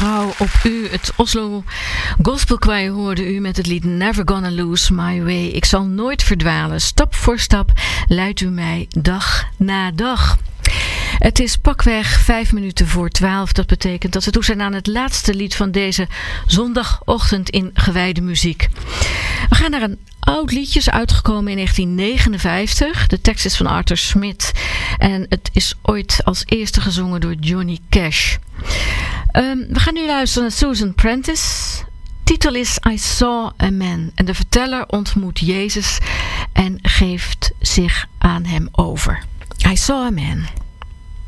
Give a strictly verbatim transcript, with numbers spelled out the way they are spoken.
vertrouw op u. Het Oslo Gospel Choir hoorde u met het lied Never Gonna Lose My Way. Ik zal nooit verdwalen. Stap voor stap leidt u mij dag na dag. Het is pakweg vijf minuten voor twaalf. Dat betekent dat we toe zijn aan het laatste lied van deze zondagochtend in gewijde muziek. We gaan naar een oud liedje, is uitgekomen in negentien negenenvijftig. De tekst is van Arthur Smith. En het is ooit als eerste gezongen door Johnny Cash. Um, we gaan nu luisteren naar Susan Prentice. Titel is I Saw a Man. En de verteller ontmoet Jezus en geeft zich aan hem over. I saw a man.